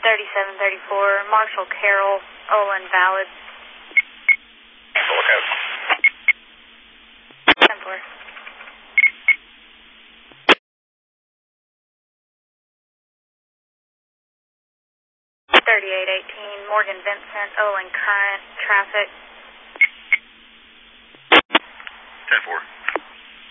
3734, Marshall Carroll, Olin Valid. Look out. 10-4. 3818, Morgan Vincent, Olin Current, traffic. 10-4.